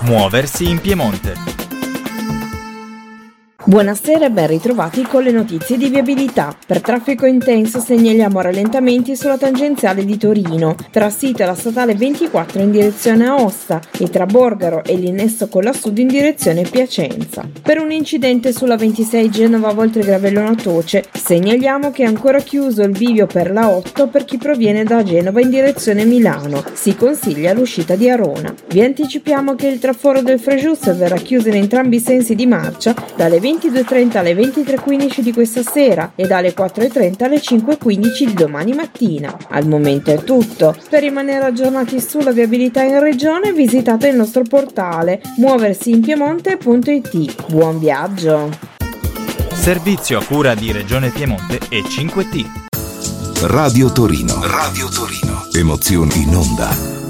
Muoversi in Piemonte. Buonasera e ben ritrovati con le notizie di viabilità. Per traffico intenso segnaliamo rallentamenti sulla tangenziale di Torino, tra Sito e la statale 24 in direzione Aosta e tra Borgaro e l'innesto con la Sud in direzione Piacenza. Per un incidente sulla 26 Genova Voltregravellona Toce segnaliamo che è ancora chiuso il bivio per la 8 per chi proviene da Genova in direzione Milano. Si consiglia l'uscita di Arona. Vi anticipiamo che il traforo del Frejus verrà chiuso in entrambi i sensi di marcia dalle 22.30 alle 23.15 di questa sera e dalle 4.30 alle 5.15 di domani mattina. Al momento è tutto. Per rimanere aggiornati sulla viabilità in regione visitate il nostro portale muoversiinpiemonte.it. Buon viaggio! Servizio a cura di Regione Piemonte e 5T. Radio Torino. Radio Torino. Emozioni in onda.